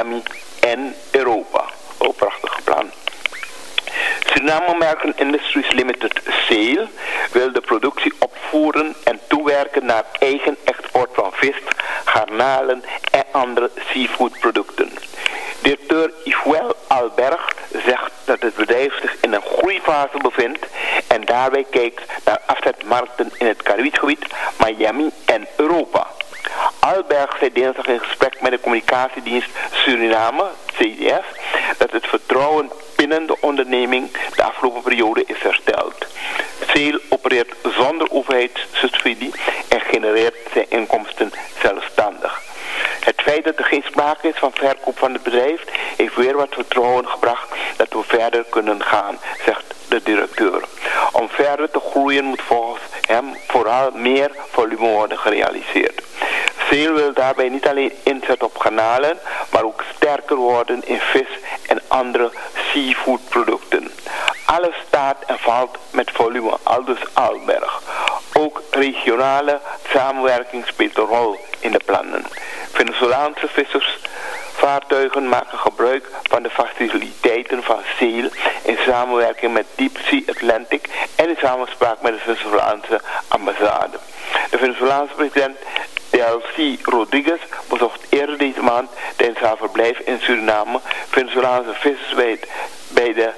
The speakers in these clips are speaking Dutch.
Miami en Europa. Een prachtig plan. Suriname American Industries Limited SAIL wil de productie opvoeren en toewerken naar eigen export van vis, garnalen en andere seafoodproducten. Directeur Yves Alberg zegt dat het bedrijf zich in een groeifase bevindt en daarbij kijkt naar afzetmarkten in het Caribisch gebied, Miami en Europa. Alberg zei dinsdag in gesprek met de communicatiedienst Suriname, CDS, dat het vertrouwen binnen de onderneming de afgelopen periode is hersteld. SAIL opereert zonder overheidssubsidie en genereert zijn inkomsten zelfstandig. Het feit dat er geen sprake is van verkoop van het bedrijf heeft weer wat vertrouwen gebracht dat we verder kunnen gaan, zegt de directeur. Om verder te groeien moet volgens hem vooral meer volume worden gerealiseerd. SAIL wil daarbij niet alleen inzetten op garnalen, maar ook sterker worden in vis en andere seafoodproducten. Alles staat en valt met volume, aldus Alberg. Ook regionale samenwerking speelt een rol in de plannen. Venezolaanse vissersvaartuigen maken gebruik van de faciliteiten van SAIL in samenwerking met Deep Sea Atlantic en in samenspraak met de Venezolaanse ambassade. De Venezolaanse president Delcy Rodriguez bezocht eerder deze maand tijdens haar verblijf in Suriname Venezolaanse vissers bij de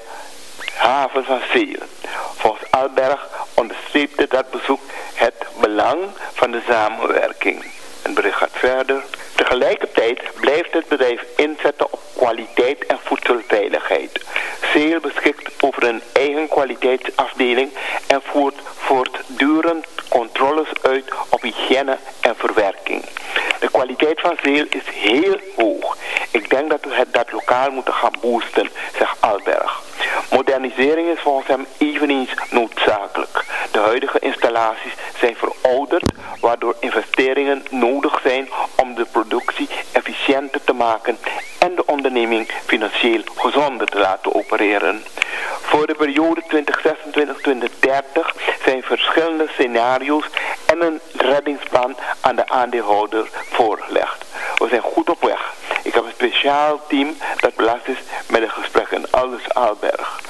haven van SAIL. Volgens Alberg onderstreepte dat bezoek het belang van de samenwerking. Het bericht gaat verder. Tegelijkertijd blijft het bedrijf inzetten op kwaliteit en voedselveiligheid. SAIL beschikt over een eigen kwaliteitsafdeling en voert voortdurend controles uit op hygiëne en verwerking. De kwaliteit van SAIL is heel hoog. Ik denk dat we dat lokaal moeten gaan boosten, zegt Alberg. Modernisering is volgens hem eveneens noodzakelijk. De huidige installaties zijn verouderd, waardoor investeringen nodig zijn om de productie efficiënter te maken en de onderneming financieel gezonder te laten opereren. Voor de periode 2026-2030 zijn verschillende scenario's en een reddingsplan aan de aandeelhouder voorgelegd. We zijn goed op weg. Ik heb een speciaal team dat belast is met de gesprekken, aldus Alberg.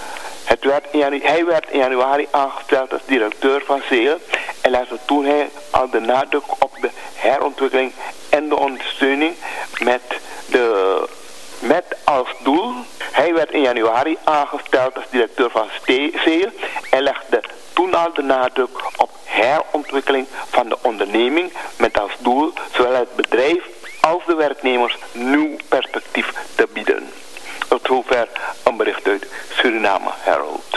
Hij werd in januari aangesteld als directeur van SAIL en legde toen hij al de nadruk op de herontwikkeling en de ondersteuning met als doel. Hij werd in januari aangesteld als directeur van SAIL en legde toen al de nadruk op herontwikkeling van de onderneming met als doel zowel het bedrijf als de werknemers nieuw perspectief te bieden. Tot zover een bericht uit Suriname Herald.